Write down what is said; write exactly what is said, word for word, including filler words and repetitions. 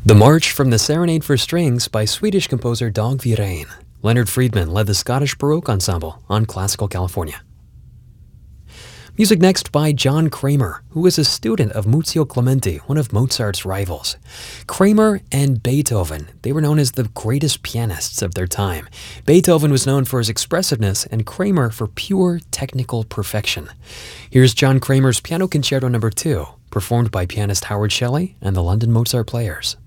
The March from the Serenade for Strings by Swedish composer Dag Viren. Leonard Friedman led the Scottish Baroque Ensemble on Classical California. Music next by John Kramer, who was a student of Muzio Clementi, one of Mozart's rivals. Kramer and Beethoven, they were known as the greatest pianists of their time. Beethoven was known for his expressiveness and Kramer for pure technical perfection. Here's John Kramer's Piano Concerto Number two, performed by pianist Howard Shelley and the London Mozart Players.